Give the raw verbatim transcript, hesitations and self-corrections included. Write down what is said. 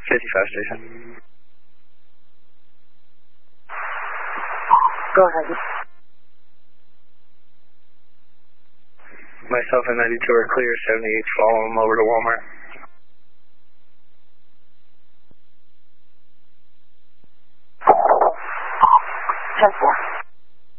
fifty-five station. Go ahead. Myself and ninety-two are clear, seventy-eight, follow them over to Walmart. ten four.